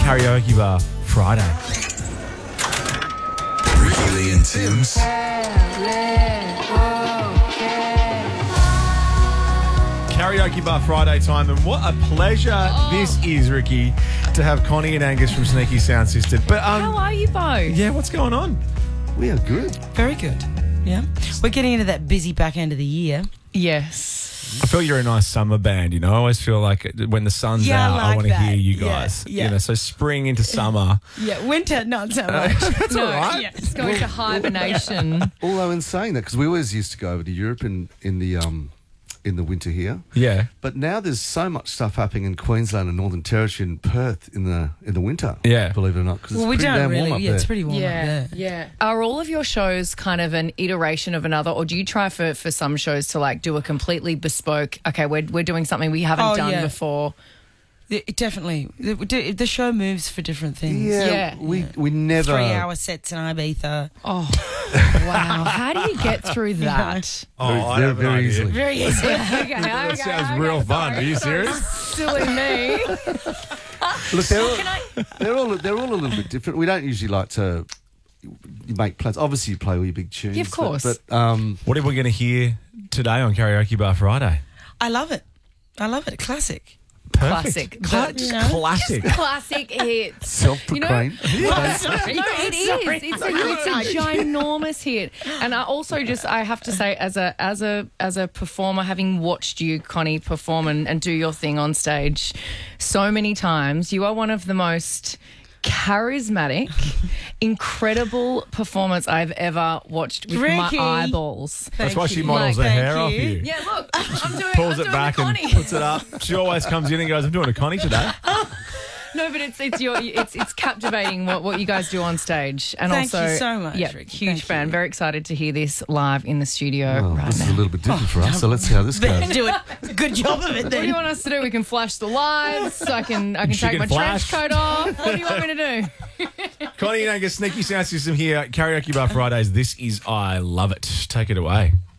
Karaoke Bar Friday. Ricky Lee and Tim's Karaoke Bar Friday time, and what a pleasure this is, Ricky, to have Connie and Angus from Sneaky Sound System. But How are you both? yeah, what's going on? We are good. Very good. Yeah. We're getting into that busy back end of the year. Yes. I feel you're a nice summer band, you know. I always feel like when the sun's Yeah, out, I I like want to that. hear you Yeah, guys. yeah. You know, so spring into summer. Yeah, winter, not so much. That's No, all right. yeah, it's going to hibernation. Although in saying that, because we always used to go over to Europe in the winter here, Yeah. but now there's so much stuff happening in Queensland and Northern Territory and Perth in the winter. Yeah. Believe it or not, because Well, it's we pretty don't damn really. warm up Yeah, there. it's pretty warm up there. Yeah. Are all of your shows kind of an iteration of another, or do you try for some shows to like do a completely bespoke? Okay, we're doing something we haven't done before. It definitely. The show moves for different things. Yeah, Yeah. we never 3-hour sets in Ibiza. Oh, wow! How do you get through that? Oh, very, I have an very idea. easily. Very easy. Okay, That sounds real fun. Are you serious? Silly me. Look, they're all a little bit different. We don't usually like to make plans. Obviously, you play all your big tunes. Yeah, of course. But What are we going to hear today on Karaoke Bar Friday? I love it. I love it. Classic. Perfect. Classic. Just You know? classic. Classic hits. self-proclaimed. No, it is. It's a ginormous hit. And I also I have to say, as a performer, having watched you, Connie, perform and do your thing on stage so many times, you are one of the most charismatic, incredible performers I've ever watched with Ricky. my eyeballs. That's why she you. models her Thank hair off you. you. Yeah, look, I'm doing Pulls I'm it doing back a and Connie. puts it up. She always comes in and goes, I'm doing a Connie today. No, but it's captivating what you guys do on stage, and Thank also you so much, yeah, Ricky. huge Thank fan. you. Very excited to hear this live in the studio Well, right this is now. a little bit different for us, so let's see how this goes. Do it. Good job of it What do you then. want us to do? We can flash the lights. I can She take can my flash. trench coat off. What do you want me to do? Connie and Angus, Sneaky Sound System here. Karaoke Bar Fridays. This is I Love It. Take it away.